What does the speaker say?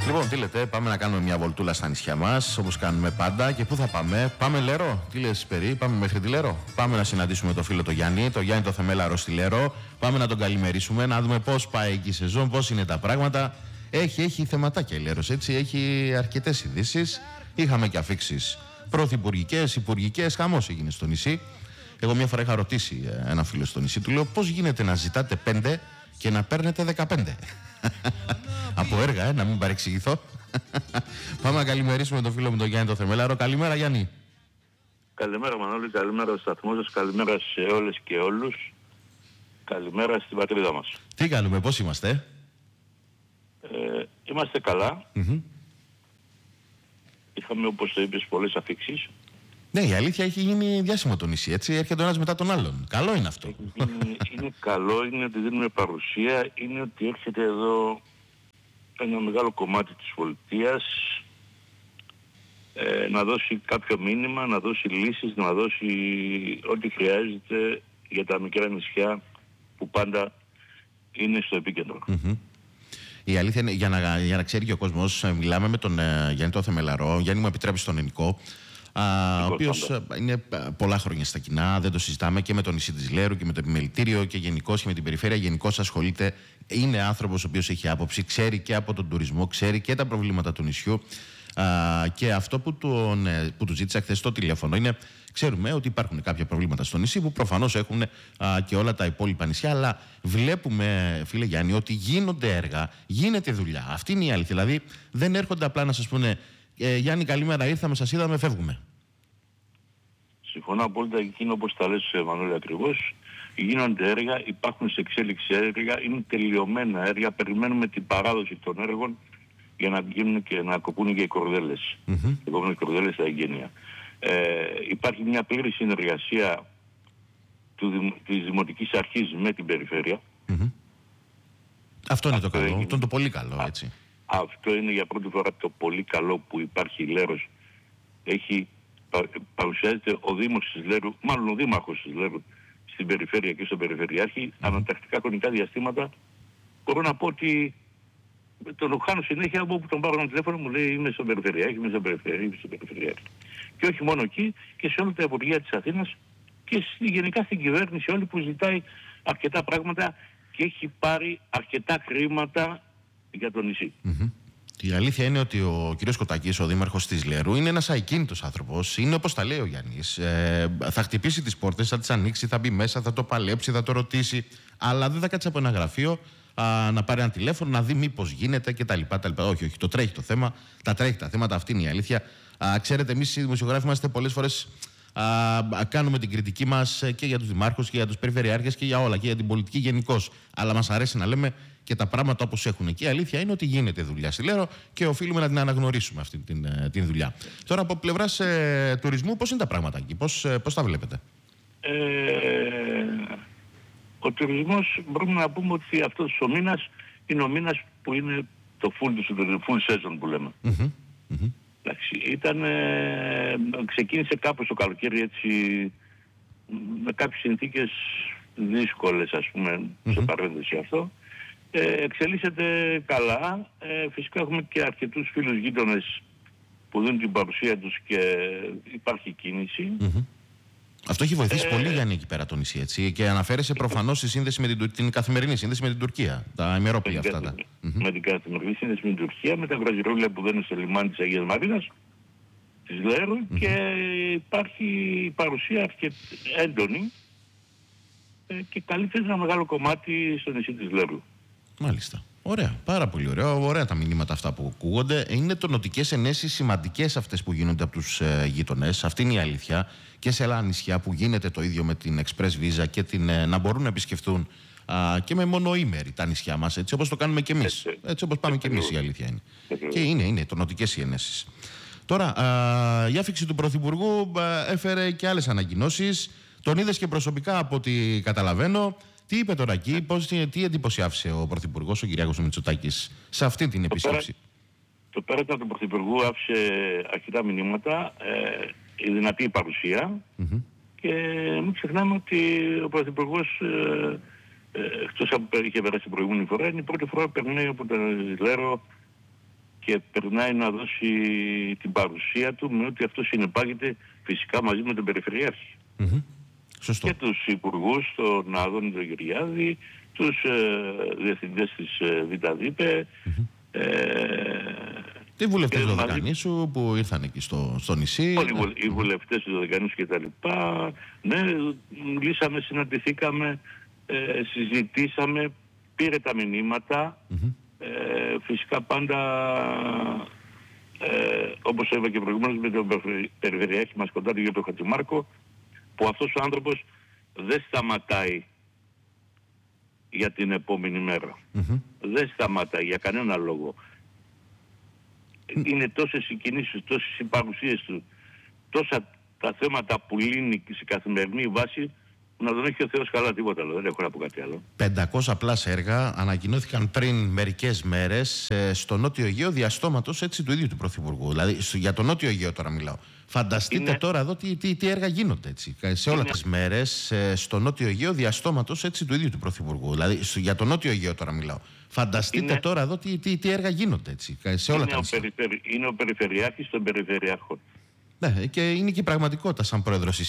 Λοιπόν, τι λέτε, πάμε να κάνουμε μια βολτούλα στα νησιά μας, όπως κάνουμε πάντα. Και πού θα πάμε? Πάμε Λέρο. Τι λες, Περί, πάμε μέχρι τη Λέρο. Πάμε να συναντήσουμε το φίλο το Γιάννη το Θεμέλαρο στη Λέρο. Πάμε να τον καλημερίσουμε, να δούμε πώς πάει εκεί η σεζόν, πώς είναι τα πράγματα. Έχει θεματάκια η Λέρος, έτσι. Έχει αρκετές ειδήσεις. Είχαμε και αφίξεις πρωθυπουργικές, υπουργικές. Χαμός έγινε στο νησί. Εγώ μια φορά είχα ρωτήσει ένα φίλο στο νησί, του λέω πώς γίνεται να ζητάτε 5 και να παίρνετε 15. Από έργα, να μην παρεξηγηθώ. Πάμε να καλημερίσουμε τον φίλο μου τον Γιάννη το Θεμέλαρο. Καλημέρα, Γιάννη. Καλημέρα, Μανώλη, καλημέρα στο σταθμό σας, καλημέρα σε όλες και όλους. Καλημέρα στην πατρίδα μας. Τι κάνουμε, πώς είμαστε? Είμαστε καλά. Είχαμε, όπως το είπες, πολλές αφίξεις. Ναι, η αλήθεια έχει γίνει διάσημο το νησί, έτσι. Έρχεται ο ένας μετά τον άλλον. Καλό είναι αυτό. Είναι καλό, είναι ότι δίνουμε παρουσία, είναι ότι έρχεται εδώ ένα μεγάλο κομμάτι της πολιτείας να δώσει κάποιο μήνυμα, να δώσει λύσεις, να δώσει ό,τι χρειάζεται για τα μικρά νησιά που πάντα είναι στο επίκεντρο. Η αλήθεια είναι, για να ξέρει και ο κόσμος, μιλάμε με τον Γιάννη το Θεμελαρό. Γιάννη, μου επιτρέπει στον Ενικό, ο οποίος είναι πολλά χρόνια στα κοινά, δεν το συζητάμε, και με το νησί της Λέρου και με το επιμελητήριο και γενικώς και με την περιφέρεια. Γενικώς ασχολείται, είναι άνθρωπος ο οποίος έχει άποψη, ξέρει και από τον τουρισμό, ξέρει και τα προβλήματα του νησιού. Και αυτό που του ζήτησα χθες στο τηλέφωνο είναι, ξέρουμε ότι υπάρχουν κάποια προβλήματα στο νησί που προφανώς έχουν και όλα τα υπόλοιπα νησιά, αλλά βλέπουμε, φίλε Γιάννη, ότι γίνονται έργα, γίνεται δουλειά. Αυτή είναι η αλήθεια. Δηλαδή δεν έρχονται απλά να σας πούνε Γιάννη, καλημέρα, ήρθαμε, σας είδαμε, φεύγουμε. Συμφωνώ απόλυτα, εκείνο όπως τα λες, Μανώλη, ακριβώς. Γίνονται έργα, υπάρχουν σε εξέλιξη έργα, είναι τελειωμένα έργα, περιμένουμε την παράδοση των έργων για να γίνουν και να κοπούν και οι κορδέλες. Οι κορδέλες στα εγγένεια. Υπάρχει μια πλήρη συνεργασία της Δημοτικής Αρχής με την περιφέρεια. Αυτό είναι το καλό, αυτό είναι το πολύ καλό, έτσι. Αυτό είναι για πρώτη φορά το πολύ καλό που υπάρχει η Λέρος. Παρουσιάζεται ο Δήμος της Λέρου, μάλλον ο Δήμαρχος της Λέρου στην περιφέρεια και στον Περιφερειάρχη, ανατακτικά χρονικά διαστήματα. Μπορώ να πω ότι τον χάνω συνέχεια από όπου τον πάρω ένα τηλέφωνο, μου λέει είμαι στον Περιφερειάρχη, είμαι στον Περιφερειάρχη. Και όχι μόνο εκεί, και σε όλα τα υπουργεία της Αθήνας και γενικά στην κυβέρνηση όλη που ζητάει αρκετά πράγματα και έχει πάρει αρκετά χρήματα για το νησί. Η αλήθεια είναι ότι ο κ. Κοτάκης, ο δήμαρχος της Λέρου, είναι ένας αεκίνητος άνθρωπος. Είναι όπως τα λέει ο Γιάννης. Θα χτυπήσει τις πόρτες, θα τις ανοίξει, θα μπει μέσα, θα το παλέψει, θα το ρωτήσει. Αλλά δεν θα κάτσει από ένα γραφείο να πάρει ένα τηλέφωνο, να δει μήπως γίνεται κτλ. Όχι, το τρέχει το θέμα. Τα τρέχει τα θέματα, αυτή είναι η αλήθεια. Ξέρετε, εμείς οι δημοσιογράφοι είμαστε πολλές φορές. Κάνουμε την κριτική μας και για τους δημάρχους και για τους περιφερειάρχες και για όλα και για την πολιτική γενικώς. Αλλά μας αρέσει να λέμε και τα πράγματα όπως έχουν. Και η αλήθεια είναι ότι γίνεται δουλειά στη Λέρο και οφείλουμε να την αναγνωρίσουμε αυτή την δουλειά. Τώρα, από πλευράς τουρισμού, πώς είναι τα πράγματα εκεί, πώς τα βλέπετε? Ο τουρισμός μπορούμε να πούμε ότι αυτός ο μήνας είναι ο μήνας που είναι το full season που λέμε. Εντάξει, ξεκίνησε κάπως το καλοκαίρι έτσι με κάποιες συνθήκες δύσκολες, ας πούμε, σε παρένθεση αυτό. Εξελίσσεται καλά. Φυσικά έχουμε και αρκετούς φίλους γείτονες που δίνουν την παρουσία τους και υπάρχει κίνηση. Αυτό έχει βοηθήσει πολύ, Γιάννη, εκεί πέρα το νησί, έτσι. Και αναφέρεσαι προφανώς στη σύνδεση με την καθημερινή σύνδεση με την Τουρκία. Τα ημερόπλια αυτά. Με την καθημερινή σύνδεση με την Τουρκία, με τα γραζιρόλια που δένουν στο λιμάνι της Αγίας Μαρίνας, της Λέρου, και υπάρχει παρουσία έντονη και καλύπτει ένα μεγάλο κομμάτι στο νησί της Λέρου. Μάλιστα. Ωραία. Πάρα πολύ ωραία. Ωραία τα μηνύματα αυτά που ακούγονται. Είναι τονωτικές ενέσεις σημαντικές αυτές που γίνονται από τους γείτονες. Αυτή είναι η αλήθεια. Και σε άλλα νησιά που γίνεται το ίδιο με την Express Visa και να μπορούν να επισκεφτούν και με μονοήμερη τα νησιά μας, έτσι όπως το κάνουμε και εμείς. Έτσι όπως πάμε και εμείς, η αλήθεια είναι. Και είναι τονωτικές οι ενέσεις. Τώρα, η άφιξη του Πρωθυπουργού έφερε και άλλες ανακοινώσεις. Τον είδες και προσωπικά από ό,τι καταλαβαίνω. Τι είπε τώρα εκεί, τι εντύπωση άφησε ο Πρωθυπουργός, ο Κυριάκος Μητσοτάκης, σε αυτή την επίσκεψη? Το πέρασμα του Πρωθυπουργού άφησε αρκετά μηνύματα, η δυνατή παρουσία, και μην ξεχνάμε ότι ο Πρωθυπουργός, εκτός από που είχε περάσει την προηγούμενη φορά, είναι η πρώτη φορά που περνάει από το Λέρο και περνάει να δώσει την παρουσία του με ό,τι αυτό συνεπάγεται φυσικά μαζί με τον Περιφερειάρχη. Σωστό. Και τους υπουργούς, τον Άδωνη τον Γεωργιάδη, τους διευθυντές της ΒΔ. Οι βουλευτές του Δωδεκανήσου που ήρθαν εκεί στο νησί. Όλοι οι βουλευτές του Δωδεκανήσου και τα λοιπά. Ναι, μιλήσαμε, συναντηθήκαμε, συζητήσαμε, πήρε τα μηνύματα. Φυσικά πάντα, όπως είπα και προηγουμένως, με τον Περιφερειάρχη μας κοντά, τον κ. Χατζημάρκο, που αυτός ο άνθρωπος δεν σταματάει για την επόμενη μέρα. Δεν σταματάει για κανένα λόγο. Είναι τόσες οι κινήσεις, τόσες οι παρουσίες του, τόσα τα θέματα που λύνει σε καθημερινή βάση, να τον έχει ο Θεός καλά, τίποτα άλλο. Δεν έχω να πω κάτι άλλο. 500 πλάς έργα ανακοινώθηκαν πριν μερικές μέρες στο Νότιο Αιγαίο διαστόματος έτσι του ίδιου του Πρωθυπουργού. Δηλαδή για το Νότιο Αιγαίο τώρα μιλάω. Φανταστείτε τώρα εδώ τι έργα γίνονται έτσι. Σε όλες τις μέρες στο Νότιο Αιγαίο διαστόματος έτσι του ίδιου του Πρωθυπουργού. Δηλαδή για το Νότιο Αιγαίο τώρα μιλάω. Φανταστείτε τώρα εδώ τι έργα γίνονται έτσι. Σε όλα τα νησιά. Είναι ο Περιφερειάρχης των Περιφερειάρχων. Ναι, και είναι και η πραγματικότητα σαν πρόεδρος